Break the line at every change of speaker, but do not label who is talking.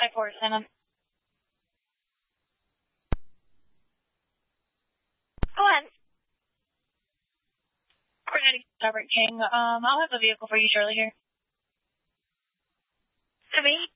547. Go ahead. Robert King. I'll have a vehicle for you shortly here. To me?